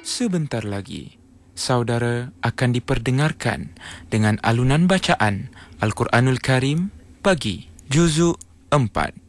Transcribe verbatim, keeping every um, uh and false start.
Sebentar lagi, saudara akan diperdengarkan dengan alunan bacaan Al-Quranul Karim bagi Juzuk empat.